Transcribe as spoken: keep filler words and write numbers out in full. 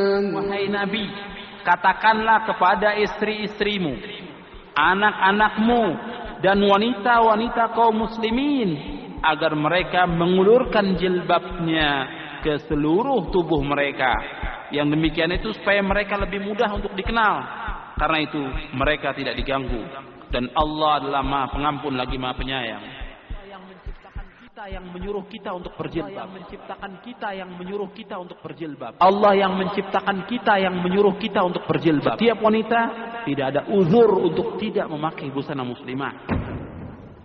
Wahai Nabi, katakanlah kepada istri-istrimu, anak-anakmu, dan wanita-wanita kaum muslimin agar mereka mengulurkan jilbabnya ke seluruh tubuh mereka. Yang demikian itu supaya mereka lebih mudah untuk dikenal. Karena itu mereka tidak diganggu. Dan Allah adalah Maha Pengampun lagi Maha Penyayang. Yang menciptakan kita yang menyuruh kita untuk berjilbab. Yang menciptakan kita yang menyuruh kita untuk berjilbab. Allah yang menciptakan kita yang menyuruh kita untuk berjilbab. Setiap wanita tidak ada uzur untuk tidak memakai busana muslimah.